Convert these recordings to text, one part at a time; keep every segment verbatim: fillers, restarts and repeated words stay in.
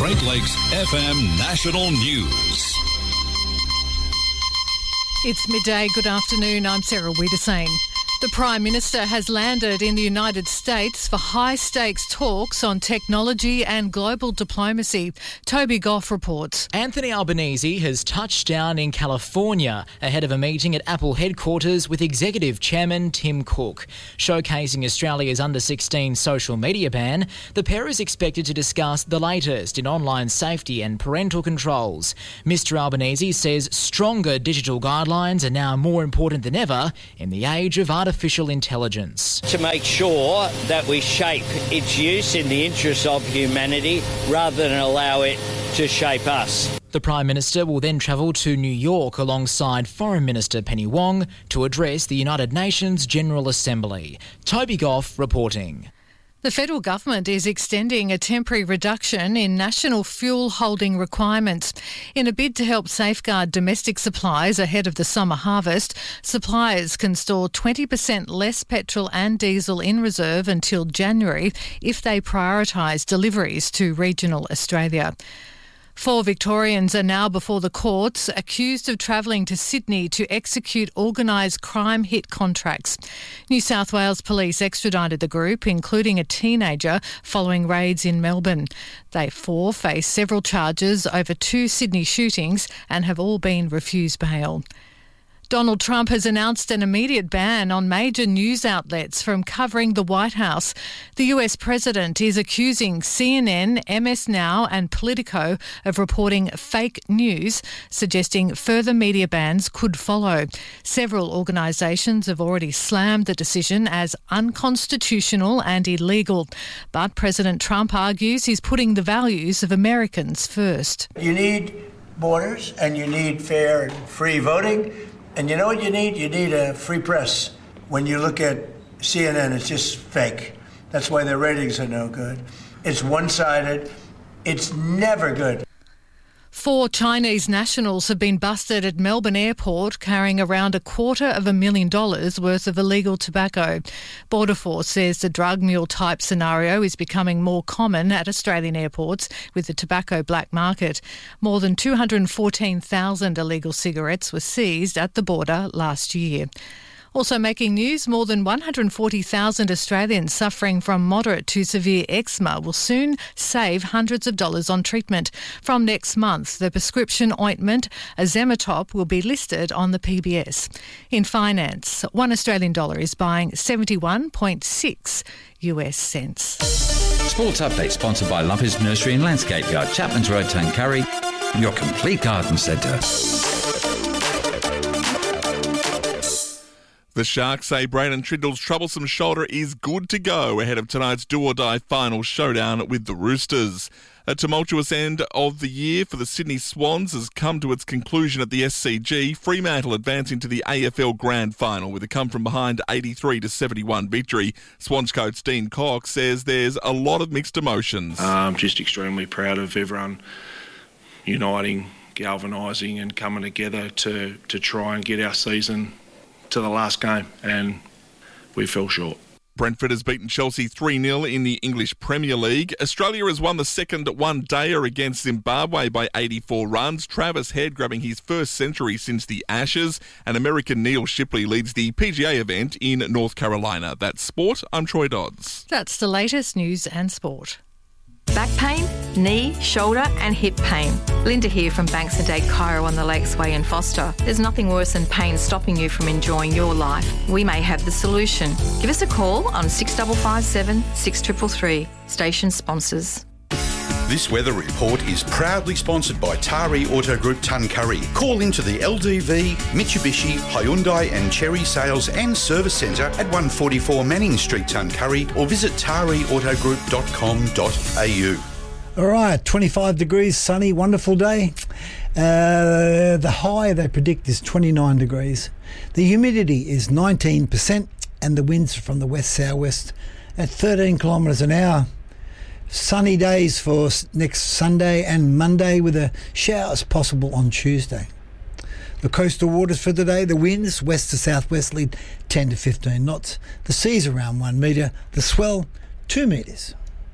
Great Lakes F M National News. It's midday. Good afternoon. I'm Sarah Wiedersane. The Prime Minister has landed in the United States for high-stakes talks on technology and global diplomacy. Toby Goff reports. Anthony Albanese has touched down in California ahead of a meeting at Apple headquarters with Executive Chairman Tim Cook. Showcasing Australia's under sixteen social media ban, the pair is expected to discuss the latest in online safety and parental controls. Mister Albanese says stronger digital guidelines are now more important than ever in the age of artificial Artificial intelligence. To make sure that we shape its use in the interests of humanity rather than allow it to shape us. The Prime Minister will then travel to New York alongside Foreign Minister Penny Wong to address the United Nations General Assembly. Toby Goff reporting. The federal government is extending a temporary reduction in national fuel holding requirements. In a bid to help safeguard domestic supplies ahead of the summer harvest, suppliers can store twenty percent less petrol and diesel in reserve until January if they prioritise deliveries to regional Australia. Four Victorians are now before the courts, accused of travelling to Sydney to execute organised crime hit contracts. New South Wales Police extradited the group, including a teenager, following raids in Melbourne. They four face several charges over two Sydney shootings and have all been refused bail. Donald Trump has announced an immediate ban on major news outlets from covering the White House. The U S president is accusing C N N, M S Now and Politico of reporting fake news, suggesting further media bans could follow. Several organisations have already slammed the decision as unconstitutional and illegal. But President Trump argues he's putting the values of Americans first. You need borders and you need fair and free voting. And you know what you need? You need a free press. When you look at C N N, it's just fake. That's why their ratings are no good. It's one-sided. It's never good. Four Chinese nationals have been busted at Melbourne Airport carrying around a quarter of a million dollars worth of illegal tobacco. Border Force says the drug mule type scenario is becoming more common at Australian airports with the tobacco black market. More than two hundred fourteen thousand illegal cigarettes were seized at the border last year. Also making news, more than one hundred forty thousand Australians suffering from moderate to severe eczema will soon save hundreds of dollars on treatment. From next month, the prescription ointment Azematop will be listed on the P B S. In finance, one Australian dollar is buying seventy-one point six U S cents. Sports update sponsored by Lumpers Nursery and Landscape Yard, Chapman's Road, Tuncurry, your complete garden centre. The Sharks say Braden Trindle's troublesome shoulder is good to go ahead of tonight's do-or-die final showdown with the Roosters. A tumultuous end of the year for the Sydney Swans has come to its conclusion at the S C G. Fremantle advancing to the A F L Grand Final with a come-from-behind eighty-three to seventy-one victory. Swans coach Dean Cox says there's a lot of mixed emotions. I'm just extremely proud of everyone uniting, galvanising and coming together to, to try and get our season to the last game, and we fell short. Brentford has beaten Chelsea three nil in the English Premier League. Australia has won the second one-dayer against Zimbabwe by eighty-four runs. Travis Head grabbing his first century since the Ashes. And American Neil Shipley leads the P G A event in North Carolina. That's sport. I'm Troy Dodds. That's the latest news and sport. Back pain, knee, shoulder and hip pain. Linda here from Banks and Dade Chiro on the Lakes Way in Foster. There's nothing worse than pain stopping you from enjoying your life. We may have the solution. Give us a call on six five five seven, six three three three. Station sponsors. This weather report is proudly sponsored by Tari Auto Group Tuncurry. Call into the L D V, Mitsubishi, Hyundai and Chery Sales and Service Centre at one forty-four Manning Street, Tuncurry, or visit tari auto group dot com dot a u. All right, twenty-five degrees, sunny, wonderful day. Uh, the high they predict is twenty-nine degrees. The humidity is nineteen percent and the winds from the west-southwest at thirteen kilometres an hour. Sunny days for next Sunday and Monday with a showers possible on Tuesday. The coastal waters for today, the winds west to southwest lead ten to fifteen knots. The seas around one metre, the swell two metres.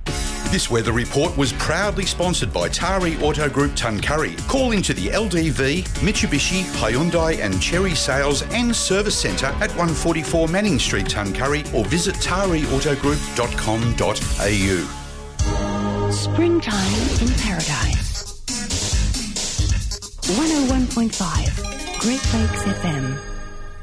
This weather report was proudly sponsored by Tari Auto Group Tuncurry. Call into the L D V, Mitsubishi, Hyundai and Cherry Sales and Service Centre at one forty-four Manning Street, Tuncurry, or visit tari auto group dot com dot a u. Springtime in Paradise. one oh one point five Great Lakes F M.